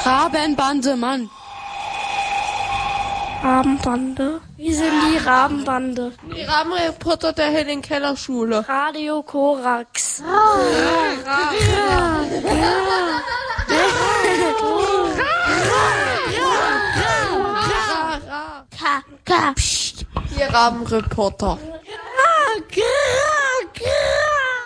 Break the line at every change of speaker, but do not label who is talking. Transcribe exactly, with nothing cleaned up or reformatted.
Rabenbande, Mann.
Rabenbande? Wie sind die Rabenbande?
Die Rabenreporter der Helen Keller Schule.
Radio Korax.
K, K, die Rabenreporter.